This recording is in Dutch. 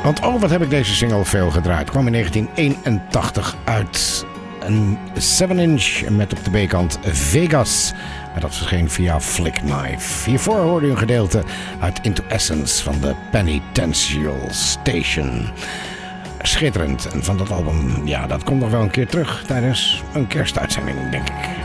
Want wat heb ik deze single veel gedraaid. Kwam in 1981 uit. Een 7-inch met op de B-kant Vegas. Maar dat verscheen via Flick Knife. Hiervoor hoorde u een gedeelte uit Into Essence van de Penitential Station. Schitterend. En van dat album, ja, dat komt nog wel een keer terug tijdens een kerstuitzending, denk ik.